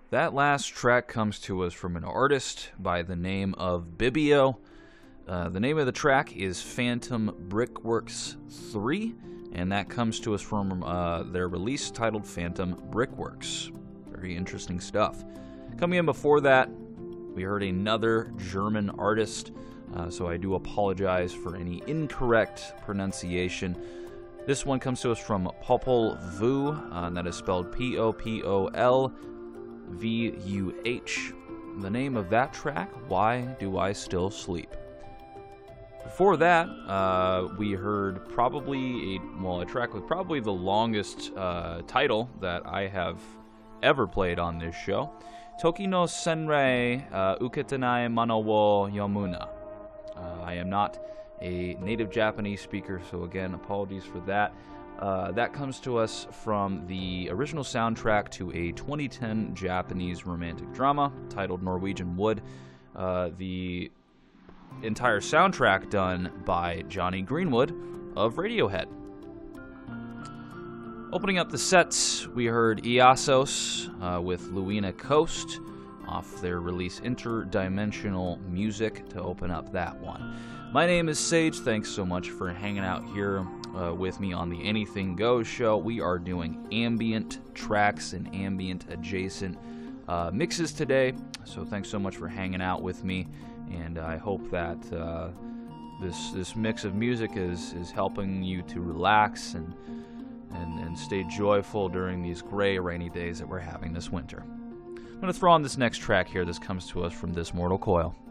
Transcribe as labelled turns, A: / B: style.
A: That last track comes to us from an artist by the name of Bibio. The name of the track is Phantom Brickworks 3, and that comes to us from their release titled Phantom Brickworks. Very interesting stuff. Coming in before that, we heard another German artist, so I do apologize for any incorrect pronunciation. This one comes to us from Popol Vuh, and that is spelled Popolvuh. The name of that track, Why Do I Still Sleep? Before that, we heard probably a track with probably the longest title that I have ever played on this show. Toki no Senrei Uketenai Mana wo Yomuna. I am not a native Japanese speaker, so again, apologies for that. That comes to us from the original soundtrack to a 2010 Japanese romantic drama titled Norwegian Wood. The entire soundtrack done by Johnny Greenwood of Radiohead. Opening up the sets, we heard Iasos with Luina Coast off their release Interdimensional Music to open up that one. My name is Sage. Thanks so much for hanging out here with me on the Anything Goes show. We are doing ambient tracks and ambient adjacent mixes today, so thanks so much for hanging out with me, and I hope that this mix of music is helping you to relax and stay joyful during these gray, rainy days that we're having this winter. I'm going to throw on this next track here. This comes to us from This Mortal Coil.